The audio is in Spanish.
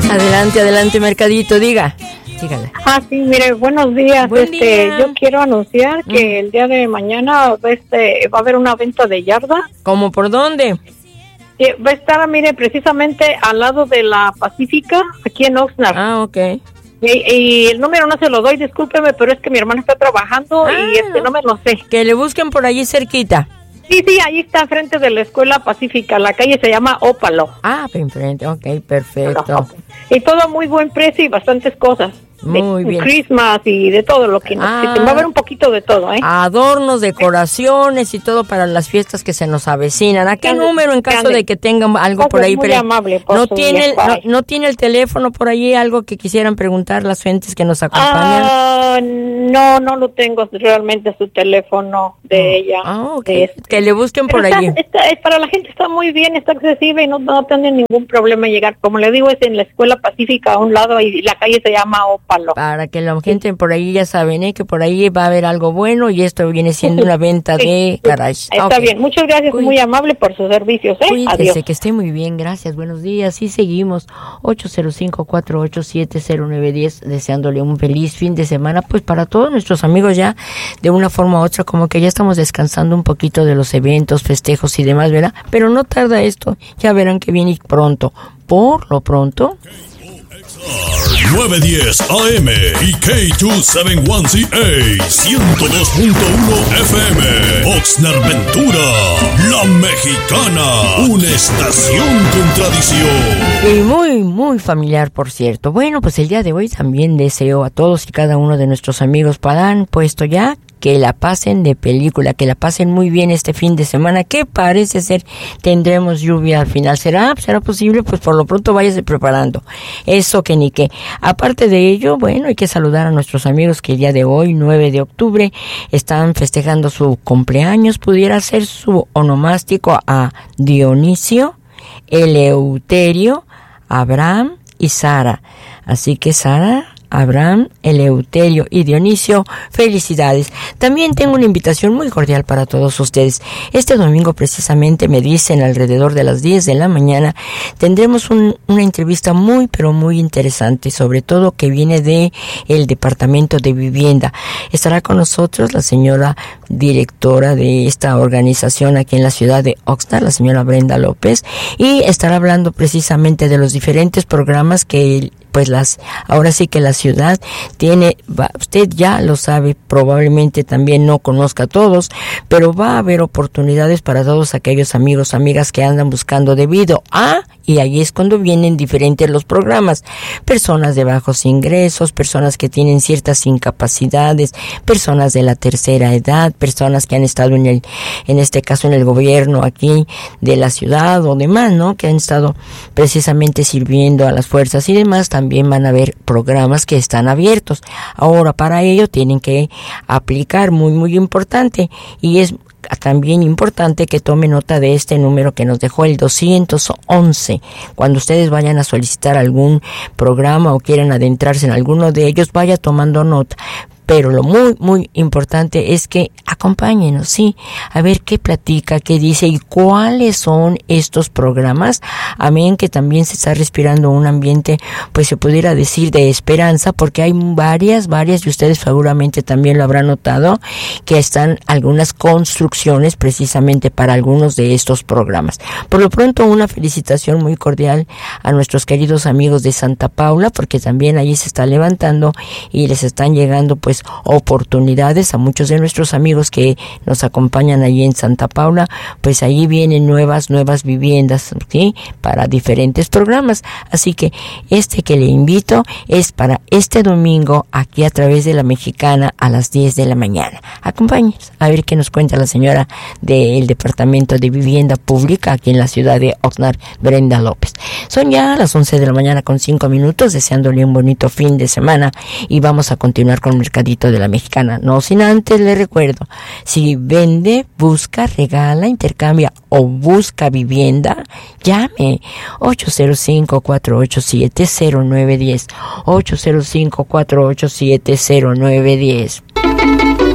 Adelante, adelante, Mercadito, dígale. Sí, mire, buenos días. Buen día. Yo quiero anunciar que el día de mañana va a haber una venta de yarda. ¿Cómo por dónde? Va a estar, mire, precisamente al lado de la Pacífica, aquí en Oxnard. Ok. Y el número no se lo doy, discúlpeme, pero es que mi hermana está trabajando y no me lo sé. Que le busquen por allí cerquita. Sí, ahí está, frente de la Escuela Pacífica. La calle se llama Ópalo. Enfrente, ok, perfecto. Y todo muy buen precio y bastantes cosas. Muy bien. Christmas y de todo lo que necesiten. Va a haber un poquito de todo, ¿eh? Adornos, decoraciones y todo para las fiestas que se nos avecinan. ¿A qué número en caso de que tengan algo por ahí? Muy amable. ¿No tiene el teléfono por allí, algo que quisieran preguntar las gentes que nos acompañan? No lo tengo realmente su teléfono de ella. Okay. Que le busquen por allí. Para la gente está muy bien, está accesible y no tienen ningún problema en llegar. Como le digo, es en la Escuela Pacífica a un lado y la calle se llama Ópalo. Para que la gente por ahí ya saben, que por ahí va a haber algo bueno y esto viene siendo una venta de garage. Está bien, muchas gracias, muy amable por sus servicios. Cuídese, adiós. Que esté muy bien, gracias, buenos días. Y seguimos, 805-487-0910, deseándole un feliz fin de semana, pues para todos nuestros amigos ya, de una forma u otra, como que ya estamos descansando un poquito de los eventos, festejos y demás, ¿verdad? Pero no tarda esto, ya verán que viene pronto. Por lo pronto... 910 AM y K271CA 102.1 FM Oxnard Ventura, La Mexicana, una estación con tradición. Y muy, muy familiar, por cierto. Bueno, pues el día de hoy también deseo a todos y cada uno de nuestros amigos Padán, puesto ya, que la pasen de película, que la pasen muy bien este fin de semana, que parece ser tendremos lluvia al final. ¿Será posible? Pues por lo pronto váyase preparando. Eso que ni qué. Aparte de ello, bueno, hay que saludar a nuestros amigos que el día de hoy, 9 de octubre, están festejando su cumpleaños. Pudiera ser su onomástico a Dionisio, Eleuterio, Abraham y Sara. Así que Sara, Abraham, Eleuterio y Dionisio, felicidades. También tengo una invitación muy cordial para todos ustedes. Este domingo precisamente, me dicen alrededor de las 10 de la mañana, tendremos una entrevista muy pero muy interesante, sobre todo que viene de el Departamento de Vivienda. Estará con nosotros la señora directora de esta organización aquí en la ciudad de Oxnard, la señora Brenda López, y estará hablando precisamente de los diferentes programas que pues ahora sí que la ciudad tiene. Usted ya lo sabe, probablemente también no conozca a todos, pero va a haber oportunidades para todos aquellos amigos, amigas que andan buscando debido a, y ahí es cuando vienen diferentes los programas, personas de bajos ingresos, personas que tienen ciertas incapacidades, personas de la tercera edad, personas que han estado en este caso en el gobierno aquí de la ciudad o demás, ¿no? Que han estado precisamente sirviendo a las fuerzas y demás. También van a haber programas que están abiertos. Ahora, para ello tienen que aplicar, muy, muy importante, y es también importante que tome nota de este número que nos dejó el 211. Cuando ustedes vayan a solicitar algún programa o quieran adentrarse en alguno de ellos, vaya tomando nota. Pero lo muy, muy importante es que acompáñenos, sí, a ver qué platica, qué dice y cuáles son estos programas. Amén, que también se está respirando un ambiente, pues se pudiera decir de esperanza, porque hay varias, y ustedes seguramente también lo habrán notado, que están algunas construcciones precisamente para algunos de estos programas. Por lo pronto, una felicitación muy cordial a nuestros queridos amigos de Santa Paula, porque también allí se está levantando y les están llegando, pues, oportunidades a muchos de nuestros amigos que nos acompañan allí en Santa Paula. Pues ahí vienen nuevas viviendas, ¿sí? Para diferentes programas. Así que que le invito es para este domingo aquí a través de La Mexicana a las 10 de la mañana. Acompáñenos a ver qué nos cuenta la señora del Departamento de Vivienda Pública aquí en la ciudad de Oxnard, Brenda López. Son ya las 11 de la mañana con 5 minutos, deseándole un bonito fin de semana, y vamos a continuar con el mercadito de La Mexicana. No sin antes le recuerdo, si vende, busca, regala, intercambia o busca vivienda, llame 805-487-0910, 805-487-0910.